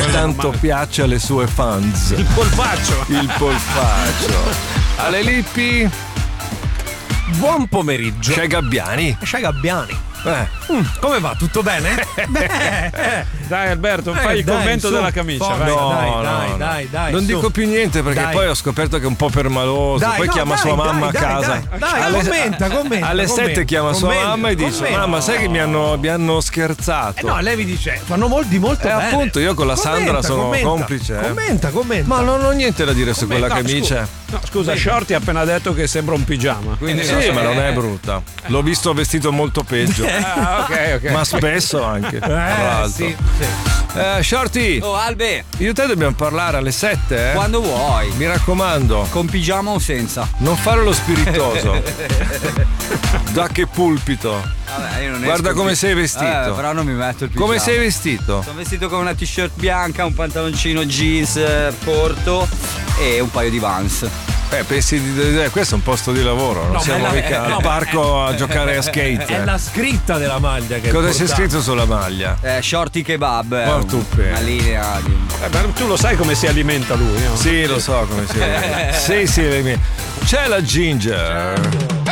tanto piace alle sue fans. Il polpaccio. Il polpaccio. Ale Lippi. Buon pomeriggio. C'è Gabbiani. Come va? Tutto bene? Dai Alberto, fai il commento della camicia. Vai. Dai. Non dico più niente perché poi ho scoperto che è un po' permaloso. Poi chiama sua mamma a casa. Commenta. Alle 7 chiama sua mamma e dice: commenta. Mamma, sai che mi hanno scherzato? No, lei mi dice, fanno molto bene. Appunto, io con la Sandra sono complice. Commenta. Ma non ho niente da dire su quella camicia. Scusa, Shorty ha appena detto che sembra un pigiama. Quindi Sì, ma non è brutta. L'ho visto vestito molto peggio. Ok. Ma spesso anche. Tra l'altro. Sì. Shorty, Oh Albe, io e te dobbiamo parlare alle 7, quando vuoi. Mi raccomando, Con pigiama o senza? non fare lo spiritoso. Da che pulpito. Vabbè, io non Guarda esco come più. sei vestito. Però non mi metto il pigiama. Come sei vestito? Sono vestito con una t-shirt bianca, un pantaloncino jeans corto e un paio di Vans. Pensi questo è un posto di lavoro, non siamo mica al parco a giocare a skate. È la scritta della maglia che Cosa c'è scritto sulla maglia? Shorty kebab. Una linea di... ma tu lo sai come si alimenta lui, no? Sì, lo so come si vede. Sì, c'è la Ginger.